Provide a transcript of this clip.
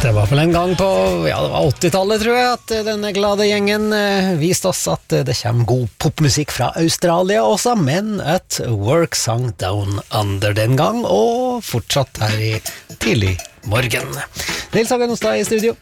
Det var vel en gang på, ja, det var 80-tallet tror jeg, at denne glade gjengen viste oss at det kommer god popmusikk fra Australia også, men et work sang Down Under den gang, og fortsatt her i tidlig morgen. Nils Hagen Ostad i studio.